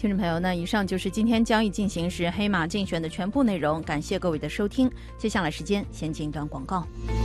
听众朋友，那以上就是今天交易进行时黑马竞选的全部内容，感谢各位的收听。接下来时间先进一段广告。